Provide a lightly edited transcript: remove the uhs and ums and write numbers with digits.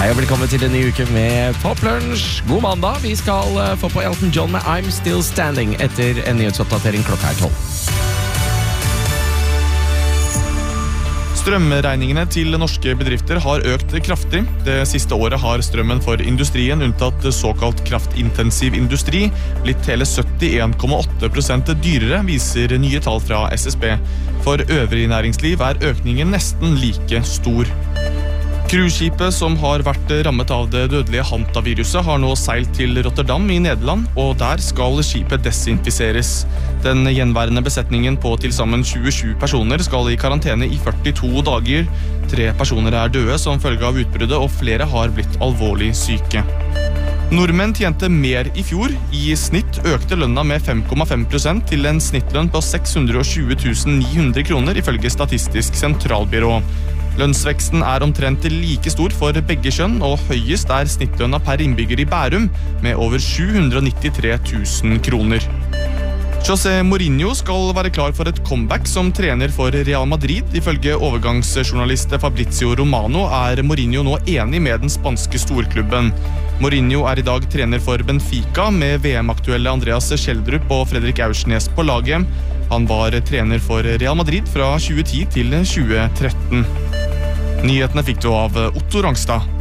Hei og velkommen til en ny uke med Pop Lunch. God mandag, vi skal få på Elton John med I'm Still Standing etter en nyhetsoppdatering klokka 12. Strømregningene til norske bedrifter har økt kraftig. Det siste året har strømmen for industrien, unntatt såkalt kraftintensiv industri, blitt hele 71,8% dyrere, viser nye tall fra SSB. For øvrig næringsliv er økningen nesten like stor. Cruiseskipet som har vært rammet av det dødelige hantaviruset har nå seilt til Rotterdam i Nederland, og der skal skipet desinfiseres. Den gjenværende besetningen på til sammen 27 personer skal i karantene i 42 dager. 3 personer er døde som følge av utbruddet, og flere har blitt alvorlig syke. Nordmenn tjente mer i fjor. I snitt økte lønna med 5,5% til en snittlønn på 620 900 kroner, ifølge Statistisk sentralbyrå. Lønnsveksten er omtrent like stor for begge kjønn, og høyest er snittlønna per innbygger i Bærum, med over 793 000 kroner. José Mourinho skal være klar for et comeback som trener for Real Madrid. Ifølge overgangsjournalist Fabrizio Romano er Mourinho nå enig med den spanske storklubben. Mourinho er i dag trener for Benfica, med VM-aktuelle Andreas Schjelderup og Fredrik Aursnes på laget. Han var trener for Real Madrid fra 2010 til 2013. Nyhetene fikk du av Otto Rangstad.